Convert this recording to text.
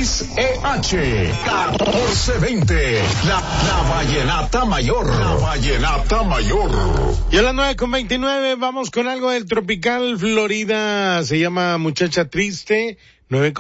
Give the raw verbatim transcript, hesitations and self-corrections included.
X E H catorce veinte, la, la vallenata mayor, la vallenata mayor. Y a las nueve con veintinueve vamos con algo del tropical Florida, se llama Muchacha Triste, nueve